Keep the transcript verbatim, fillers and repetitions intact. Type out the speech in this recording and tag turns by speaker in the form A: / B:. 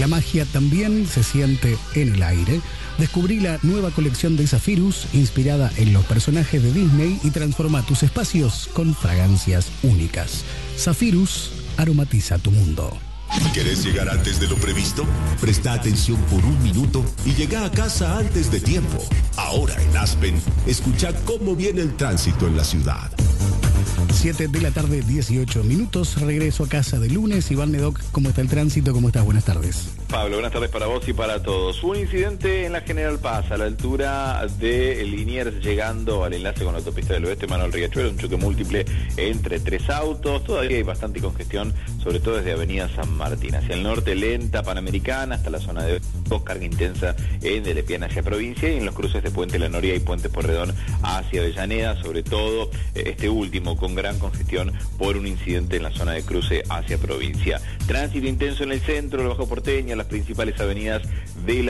A: La magia también se siente en el aire. Descubrí la nueva colección de Zephyrus, inspirada en los personajes de Disney, y transforma tus espacios con fragancias únicas. Zephyrus aromatiza tu mundo.
B: ¿Querés llegar antes de lo previsto? Presta atención por un minuto y llega a casa antes de tiempo. Ahora en Aspen, escucha cómo viene el tránsito en la ciudad.
A: siete de la tarde, dieciocho minutos. Regreso a casa de lunes. Iván Nedoc, ¿cómo está el tránsito? ¿Cómo estás? Buenas tardes.
C: Pablo, buenas tardes para vos y para todos. Un incidente en la General Paz, a la altura de Liniers, llegando al enlace con la autopista del Oeste, Manuel Riachuelo, un choque múltiple entre tres autos. Todavía hay bastante congestión, sobre todo desde Avenida San Martín. Hacia el norte, lenta Panamericana, hasta la zona de carga intensa en de Lepiana hacia provincia, y en los cruces de Puente La Noria y Puente Porredón hacia Avellaneda, sobre todo este último con gran congestión por un incidente en la zona de cruce hacia provincia. Tránsito intenso en el centro, el Bajo Porteño, las principales avenidas de la